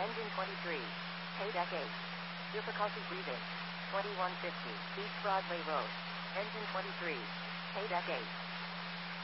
Engine 23. Payback 8. Difficulty breathing. 2150. East Broadway Road. Engine 23. Payback 8.